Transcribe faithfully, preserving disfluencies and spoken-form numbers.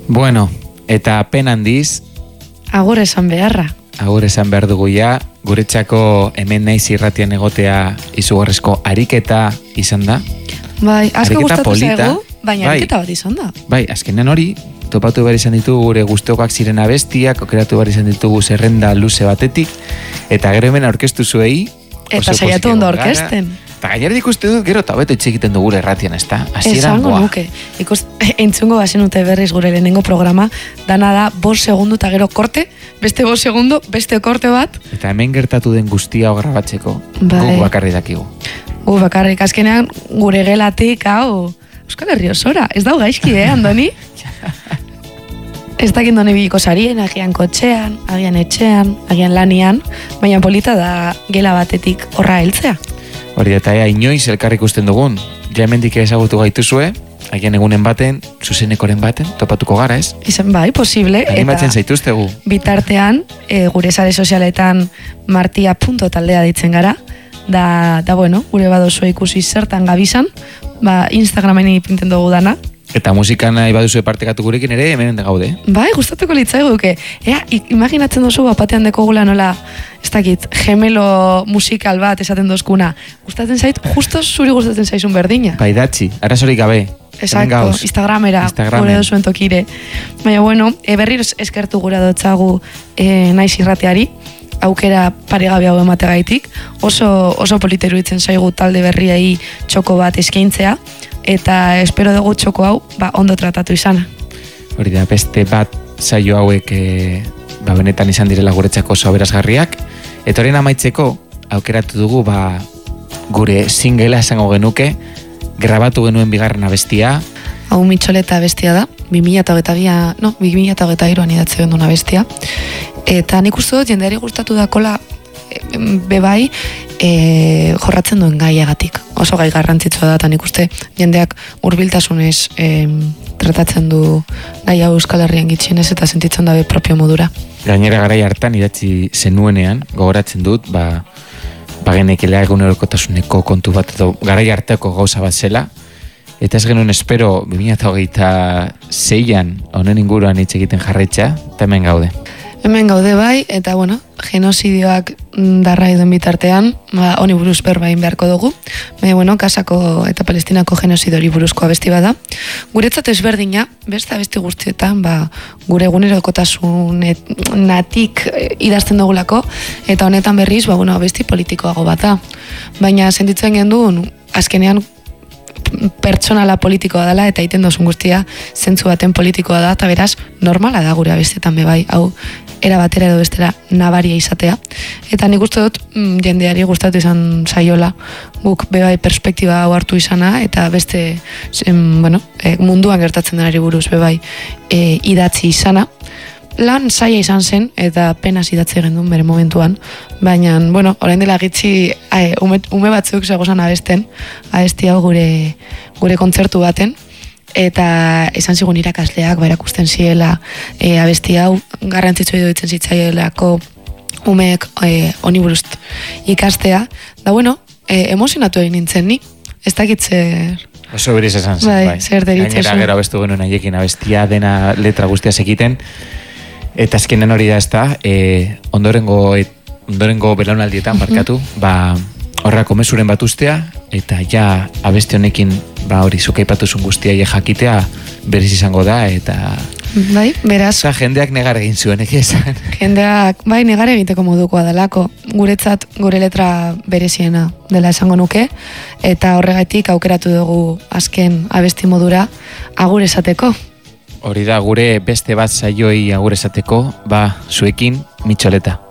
Bueno, eta pen handiz agur esan beharra. Agur esan behar dugu ja, guretzako hemen naiz irratian egotea izugarrizko ariketa izan da. Bai, asko Ariketa gustatu polita. zaigu, baina Bai. ariketa bat izan da. Bai, azkenean hori, topatu behar izan ditugu gure gustokoak ziren abestiak, okeratu behar izan ditugu zerrenda luze batetik, eta gero hemen aurkeztu zuei. Eta saiatu ondo orkesten. Eta gainera ikuste dut, gero eta hobeto etxe egiten dugu gure erratian, ez da? Hasieran, Esango boa. nuke. Ikus, entzungo bazenute berriz gure lehenengo programa, dana da bost segundu eta gero korte, beste bost segundu, beste korte bat. Eta hemen gertatu den guztia hau grabatzeko, Bai. guk bakarri dakigu. Gu bakarrik azkenean gure gelatik, hau, Euskal Herri osora, ez dau gaizki, eh, Andoni? Ez dakit doni biliko sarien, agian kotxean, agian etxean, agian lanian, baina polita da gela batetik horra heltzea. Hori eta ea inoiz elkarrik ikusten dugun, ja hemendik ezagutu gaituzue, agian egunen baten, zuzenekoren baten, topatuko gara, ez? Izan bai, posible. Animatzen zaituztegu. Bitartean, e, gure sare sozialetan martia punto taldea ditzen gara, da, da bueno, gure badozu ikusi zertan gabizan, ba, Instagramen ipinten dugu dana. Eta musikan nahi baduzu partekatu gurekin ere, hemen gaude. Bai, gustatuko litzaiguke. Ea, imaginatzen duzu bapatean dekogula nola, ez dakit, gemelo musikal bat esaten dozkuna. Gustatzen zait, justo zuri gustatzen zaizun berdina. Bai datzi, arazorik gabe. Exacto, Instagramera, Instagramen. gure duzuen tokire. Baina, bueno, e, berriro eskertu gura dotzagu e, naiz irrateari, aukera paregabe hau emategaitik, oso, oso politeru itzen zaigu talde berriai txoko bat eskaintzea, eta espero dugu txoko hau ba, ondo tratatu izana. Hori da, beste bat saio hauek e, ba, benetan izan direla guretzako oso aberasgarriak, eta horien amaitzeko aukeratu dugu ba, gure singela esango genuke, grabatu genuen bigarren abestia. Hau mitxoleta bestia da, bi mila hogeita bi, no, bi mila hogeita hiruan idatze gendu una bestia. Eta nik uste dut jendeari gustatu dakola e, bebai e, jorratzen duen gaiagatik. Oso gai garrantzitsua da, eta nik uste jendeak hurbiltasunez e, tratatzen du gai hau Euskal Herrian gitxienez eta sentitzen dabe propio modura. Gainera garai hartan idatzi zenuenean, gogoratzen dut, ba, bagenekilea egunerokotasuneko kontu bat edo garai arteko gauza bat zela, eta ez genuen espero bi mila hogeita seian honen inguruan hitz egiten jarraitza, eta hemen gaude. Hemen gaude bai, eta bueno, genozidioak darra iduen bitartean, ba, honi buruz berbain beharko dugu. Baina, bueno, Kasako eta Palestinako genozidori buruzko abesti bada. Guretzat ezberdina, beste abesti guztietan, ba, gure egunerokotasunetik idazten dugulako, eta honetan berriz, ba, bueno, abesti politikoago bat da. Baina sentitzen genduen, azkenean, pertsonala politikoa dela eta egiten dozun guztia zentzu baten politikoa da, eta beraz normala da gure abestetan bebai, hau era batera edo bestera nabaria izatea, eta nik uste dut mm, jendeari gustatu izan saiola guk bebai perspektiba hau hartu izana, eta beste em, bueno, e, munduan gertatzen denari buruz bebai e, idatzi izana. Lan zaila izan zen, eta penaz idatzi gendun bere momentuan, baina, bueno, orain dela gitzi e, ume, ume batzuk zegozan abesten, abesti hau gure, gure kontzertu baten, eta esan zigun irakasleak, ba, erakusten ziela e, abesti hau, garrantzitsu edo ditzen zitzaielako umeek e, honi buruz ikastea, da bueno, e, emozionatu egin nintzen ni, ez dakit zer... Oso beriz esan zen, bai. bai. Zer deritzezu. Gainera gero abestu genuen haiekin abestia dena letra guztia sekiten, eta azkenen hori da ez da, e, ondorengo, et, ondorengo belaunaldietan barkatu, ba, horrako mezuren bat ustea, eta ja abesti honekin ba hori zuka aipatuzun guztia ja jakitea berriz izango da, eta bai, beraz, oza, jendeak negar egin zuen, eki esan. jendeak, bai, negar egiteko modukoa delako, guretzat gure letra bereziena dela esango nuke, eta horregatik aukeratu dugu azken abesti modura agur esateko. Hori da, gure beste bat saioi agur esateko, ba, zuekin mitxoleta.